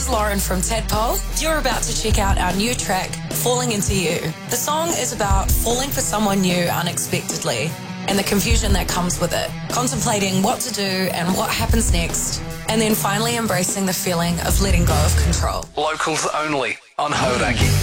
Lauren from Tadpole. You're about to check out our new track, Falling Into You. The song is about falling for someone new unexpectedly and the confusion that comes with it, contemplating what to do and what happens next, and then finally embracing the feeling of letting go of control. Locals only on Hodaki.